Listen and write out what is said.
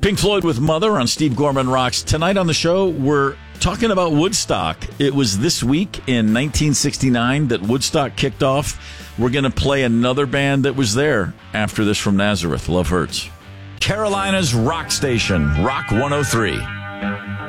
Pink Floyd with Mother on Steve Gorman Rocks. Tonight on the show, we're talking about Woodstock. It was this week in 1969 that Woodstock kicked off. We're going to play another band that was there after this from Nazareth. Love Hurts. Carolina's rock station, Rock 103.